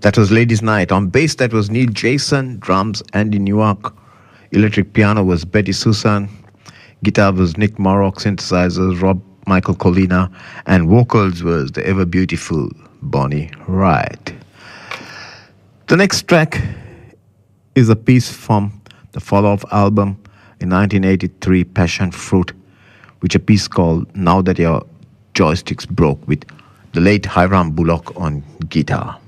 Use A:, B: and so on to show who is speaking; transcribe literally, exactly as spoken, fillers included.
A: That was Ladies Night. On bass, that was Neil Jason. Drums, Andy Newmark. Electric piano was Betty Susan. Guitar was Nick Morrock. Synthesizers, Rob Michael Colina. And vocals was the ever beautiful Bonnie Wright. The next track is a piece from the follow-up album in nineteen eighty-three, Passion Fruit, which a piece called Now That Your Joysticks Broke, with the late Hiram Bullock on guitar.